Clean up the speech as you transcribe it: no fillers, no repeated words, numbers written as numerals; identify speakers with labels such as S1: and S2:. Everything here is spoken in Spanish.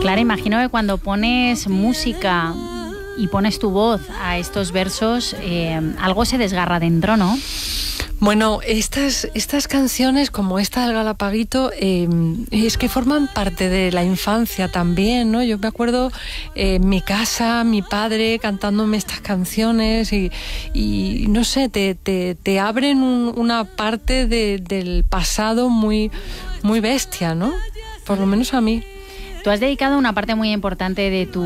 S1: Clara, imagino que cuando pones música y pones tu voz a estos versos, algo se desgarra dentro, ¿no?
S2: Bueno, estas canciones, como esta del Galapaguito, es que forman parte de la infancia también, ¿no? Yo me acuerdo en mi casa, mi padre cantándome estas canciones y no sé, te abren una parte del pasado muy, muy bestia, ¿no? Por lo menos a mí.
S1: Tú has dedicado una parte muy importante de tu